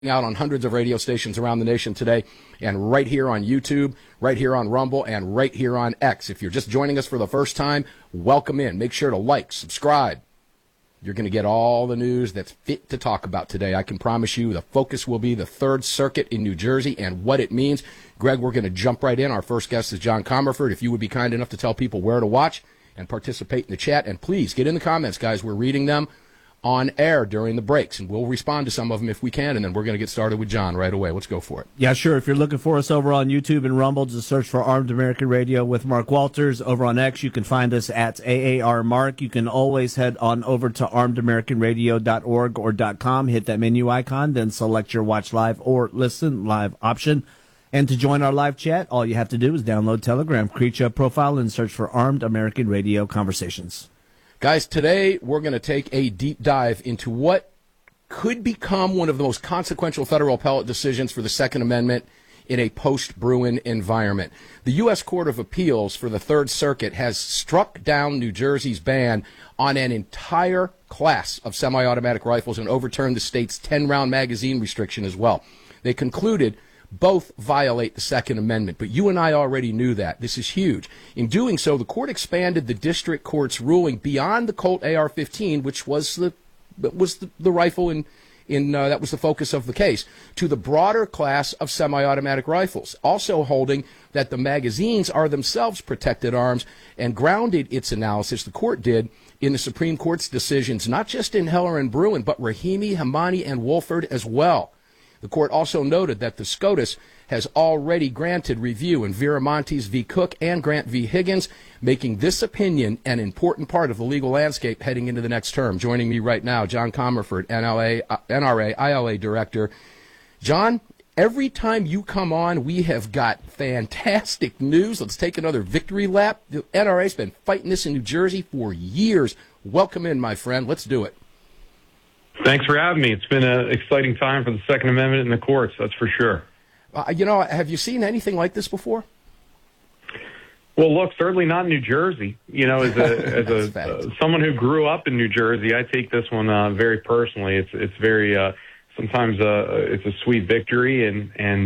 out on hundreds of radio stations around the nation today, and right here on YouTube, right here on Rumble, and right here on X. If you're just joining us for the first time, welcome in. Make sure to like, subscribe. You're going to get all the news that's fit to talk about today. I can promise you the focus will be the Third Circuit in New Jersey and what it means. Greg, we're going to jump right in. Our first guest is John Comerford. If you would be kind enough to tell people where to watch and participate in the chat, and please get in the comments, guys. We're reading them on air during the breaks, and we'll respond to some of them if we can, and then we're going to get started with John right away. Let's go for it. Yeah, sure. If you're looking for us over on YouTube and Rumble, just search for Armed American Radio with Mark Walters. Over on X, you can find us at AAR Mark. You can always head on over to armedamericanradio.org or .com, hit that menu icon, then select your watch live or listen live option. And to join our live chat, all you have to do is download Telegram, create your profile, and search for Armed American Radio Conversations. Guys, today we're going to take a deep dive into what could become one of the most consequential federal appellate decisions for the Second Amendment in a post-Bruen environment. The U.S. Court of Appeals for the Third Circuit has struck down New Jersey's ban on an entire class of semi-automatic rifles and overturned the state's 10-round magazine restriction as well. They concluded both violate the Second Amendment, but you and I already knew that. This is huge. In doing so, the court expanded the district court's ruling beyond the Colt AR-15, which was the rifle that was the focus of the case, to the broader class of semi-automatic rifles, also holding that the magazines are themselves protected arms, and grounded its analysis, the court did, in the Supreme Court's decisions, not just in Heller and Bruen, but Rahimi, Hamani, and Wolford as well. The court also noted that the SCOTUS has already granted review in Viramontes v. Cook and Grant v. Higgins, making this opinion an important part of the legal landscape heading into the next term. Joining me right now, John Comerford, NRA ILA Director. John, every time you come on, we have got fantastic news. Let's take another victory lap. The NRA's been fighting this in New Jersey for years. Welcome in, my friend. Let's do it. Thanks for having me. It's been an exciting time for the Second Amendment in the courts, that's for sure. Have you seen anything like this before? Well, look, certainly not in New Jersey. As someone who grew up in New Jersey, I take this one very personally. It's very sometimes it's a sweet victory,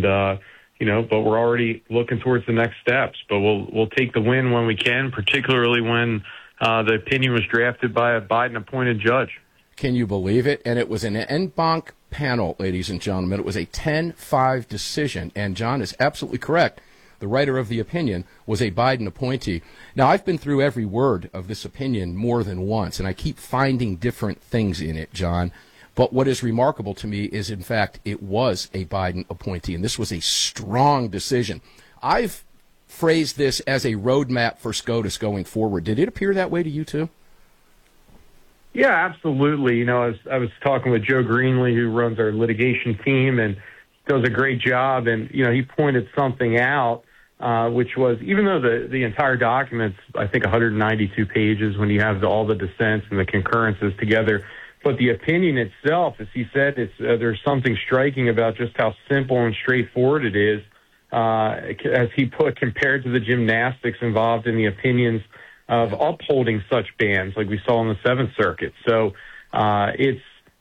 but we're already looking towards the next steps. But we'll take the win when we can, particularly when the opinion was drafted by a Biden-appointed judge. Can you believe it? And it was an en banc panel, ladies and gentlemen. It was a 10-5 decision. And John is absolutely correct. The writer of the opinion was a Biden appointee. Now, I've been through every word of this opinion more than once, and I keep finding different things in it, John. But what is remarkable to me is, in fact, it was a Biden appointee, and this was a strong decision. I've phrased this as a roadmap for SCOTUS going forward. Did it appear that way to you, too? Yeah, absolutely. I was talking with Joe Greenlee, who runs our litigation team, and does a great job. And, he pointed something out, which was, even though the entire document's, I think, 192 pages when you have all the dissents and the concurrences together, but the opinion itself, as he said, there's something striking about just how simple and straightforward it is, as he put, compared to the gymnastics involved in the opinions of upholding such bans like we saw in the Seventh Circuit. So it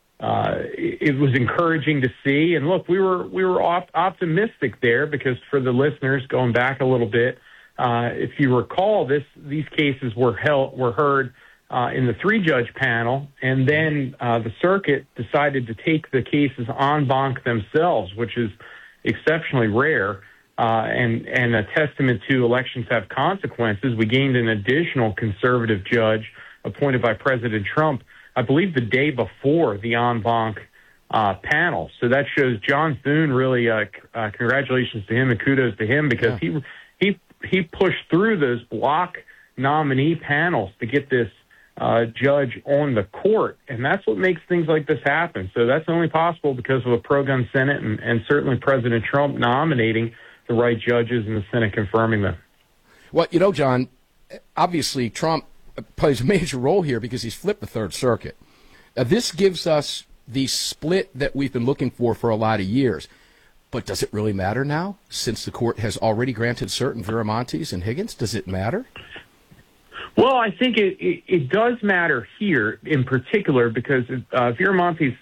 was encouraging to see. And look, we were optimistic there because, for the listeners, going back a little bit, if you recall, these cases were heard in the three-judge panel, and then the circuit decided to take the cases en banc themselves, which is exceptionally rare. And a testament to elections have consequences. We gained an additional conservative judge appointed by President Trump, I believe the day before the en banc panel. So that shows John Thune really, congratulations to him and kudos to him, because he pushed through those block nominee panels to get this judge on the court. And that's what makes things like this happen. So that's only possible because of a pro-gun Senate and certainly President Trump nominating the right judges and the Senate confirming them. Well, John, obviously Trump plays a major role here because he's flipped the Third Circuit. This gives us the split that we've been looking for a lot of years. But does it really matter now, since the court has already granted cert in Viramontes and Higgins? Does it matter? Well, I think it does matter here in particular because Viramontes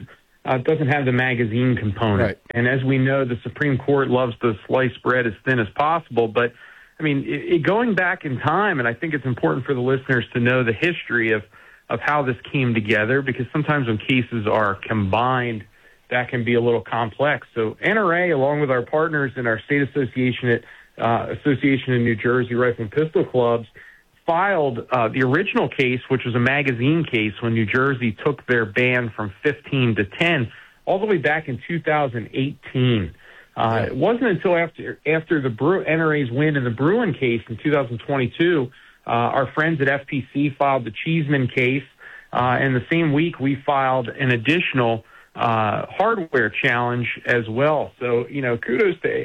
doesn't have the magazine component. Right. And as we know, the Supreme Court loves to slice bread as thin as possible. But, I mean, going back in time, and I think it's important for the listeners to know the history of how this came together, because sometimes when cases are combined, that can be a little complex. So NRA, along with our partners in our state association Association in New Jersey Rifle and Pistol Clubs, filed the original case, which was a magazine case when New Jersey took their ban from 15 to 10, all the way back in 2018. It wasn't until after the NRA's win in the Bruin case in 2022, our friends at FPC filed the Cheeseman case, and the same week we filed an additional hardware challenge as well. So, kudos to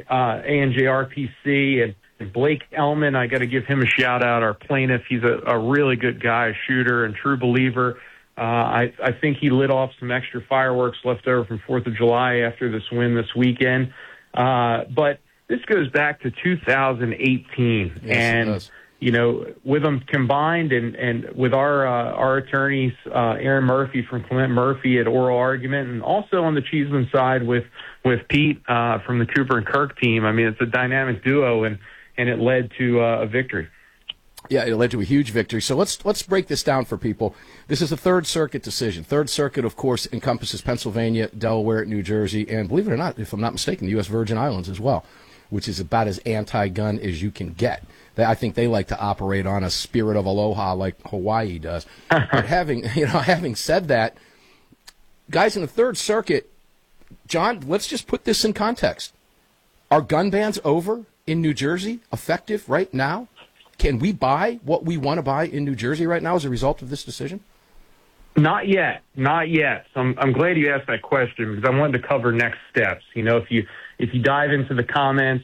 ANJRPC and Blake Ellman. I got to give him a shout out, our plaintiff. He's a really good guy, a shooter and true believer. I think he lit off some extra fireworks left over from 4th of July after this win this weekend. But this goes back to 2018. Yes, and, with them combined and with our attorneys, Aaron Murphy from Clement Murphy at oral argument, and also on the Cheeseman side with Pete from the Cooper and Kirk team. I mean, it's a dynamic duo, and it led to a victory. Yeah, it led to a huge victory. So let's break this down for people. This is a Third Circuit decision. Third Circuit, of course, encompasses Pennsylvania, Delaware, New Jersey, and believe it or not, if I'm not mistaken, the U.S. Virgin Islands as well, which is about as anti-gun as you can get. I think they like to operate on a spirit of aloha like Hawaii does. But having said that, guys in the Third Circuit, John, let's just put this in context. Are gun bans over in New Jersey, effective right now? Can we buy what we want to buy in New Jersey right now as a result of this decision? Not yet. So I'm glad you asked that question, because I wanted to cover next steps. If you dive into the comments,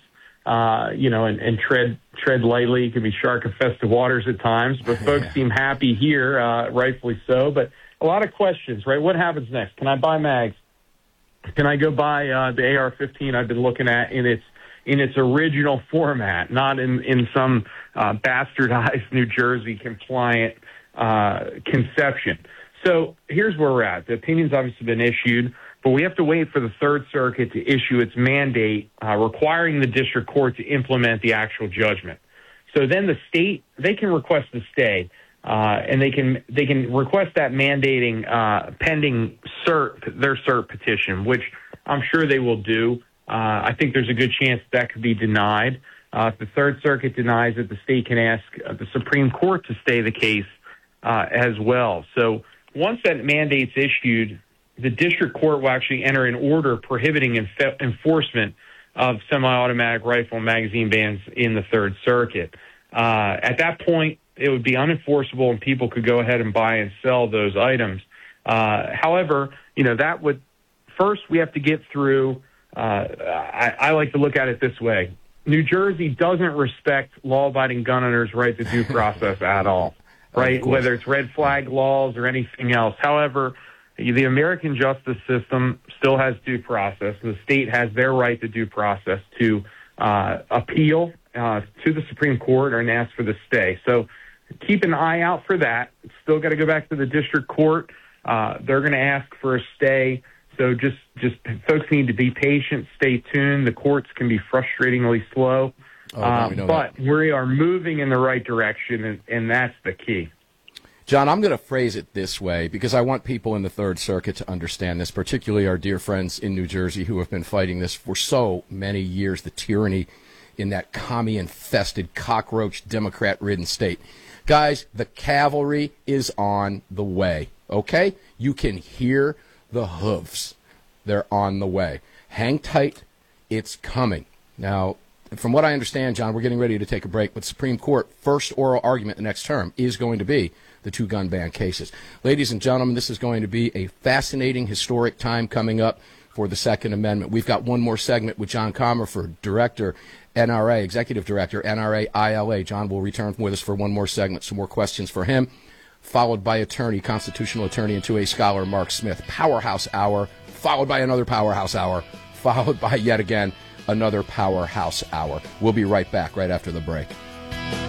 and tread lightly, it can be shark-infested waters at times, but folks seem happy here, rightfully so. But a lot of questions, right? What happens next? Can I buy mags? Can I go buy the AR-15 I've been looking at in its original format, not in some bastardized New Jersey compliant conception? So here's where we're at. The opinion's obviously been issued, but we have to wait for the Third Circuit to issue its mandate requiring the district court to implement the actual judgment. So then the state, they can request a stay, and they can request that mandating pending their cert petition, which I'm sure they will do. I think there's a good chance that could be denied. If the Third Circuit denies it, the state can ask the Supreme Court to stay the case as well. So once that mandate's issued, the district court will actually enter an order prohibiting enforcement of semi-automatic rifle and magazine bans in the Third Circuit. At that point, it would be unenforceable and people could go ahead and buy and sell those items. However, that would first we have to get through. I like to look at it this way. New Jersey doesn't respect law-abiding gun owners' right to due process at all, right? Whether it's red flag laws or anything else. However, the American justice system still has due process. The state has their right to due process to appeal to the Supreme Court and ask for the stay. So keep an eye out for that. It's still got to go back to the district court. They're going to ask for a stay. So just folks need to be patient, stay tuned. The courts can be frustratingly slow. But we are moving in the right direction, and that's the key. John, I'm going to phrase it this way because I want people in the Third Circuit to understand this, particularly our dear friends in New Jersey who have been fighting this for so many years, the tyranny in that commie-infested, cockroach, Democrat-ridden state. Guys, the cavalry is on the way, okay? You can hear the hooves. They're on the way. Hang tight. It's coming. Now, from what I understand, John, we're getting ready to take a break, but Supreme Court first oral argument the next term is going to be the two gun ban cases. Ladies and gentlemen, this is going to be a fascinating, historic time coming up for the Second Amendment. We've got one more segment with John Comerford, Director, NRA, Executive Director, NRA ILA. John will return with us for one more segment, some more questions for him, followed by attorney, constitutional attorney and 2A scholar Mark Smith. Powerhouse Hour, followed by another Powerhouse Hour, followed by yet again another Powerhouse Hour. We'll be right back right after the break.